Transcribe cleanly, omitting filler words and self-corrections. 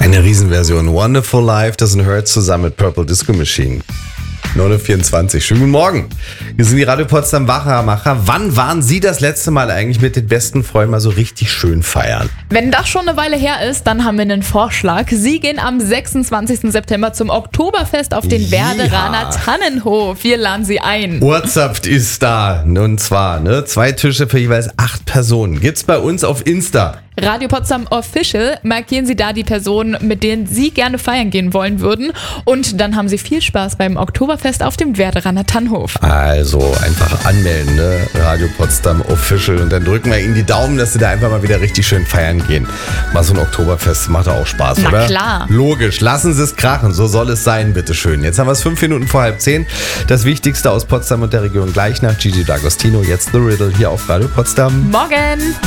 Eine Riesenversion. Wonderful Life, das sind Hurts zusammen mit Purple Disco Machine. 9:24 Uhr. Schönen guten Morgen. Wir sind die Radio Potsdam Wachmacher. Wann waren Sie das letzte Mal eigentlich mit den besten Freunden mal so richtig schön feiern? Wenn das schon eine Weile her ist, dann haben wir einen Vorschlag. Sie gehen am 26. September zum Oktoberfest auf den Werderaner Tannenhof. Wir laden Sie ein. Uhrzapft ist da. Und zwar 2 Tische für jeweils 8 Personen. Gibt's bei uns auf Insta. Radio Potsdam Official, markieren Sie da die Personen, mit denen Sie gerne feiern gehen wollen würden. Und dann haben Sie viel Spaß beim Oktoberfest auf dem Werderaner Tannenhof. Also einfach anmelden, Radio Potsdam Official. Und dann drücken wir Ihnen die Daumen, dass Sie da einfach mal wieder richtig schön feiern gehen. Mal so ein Oktoberfest macht auch Spaß, Na oder? klar. Logisch, lassen Sie es krachen, so soll es sein, bitteschön. Jetzt haben wir es 5 Minuten vor 9:30. Das Wichtigste aus Potsdam und der Region gleich nach Gigi D'Agostino. Jetzt The Riddle hier auf Radio Potsdam. Morgen!